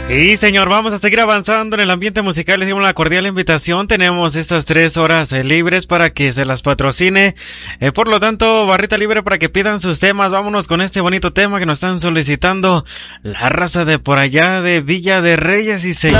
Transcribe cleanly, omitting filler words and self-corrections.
Y señor, vamos a seguir avanzando en el ambiente musical. Les dimos una cordial invitación. Tenemos estas 3 horas libres para que se las patrocine. Por lo tanto, barrita libre para que pidan sus temas. Vámonos con este bonito tema que nos están solicitando la raza de por allá de Villa de Reyes y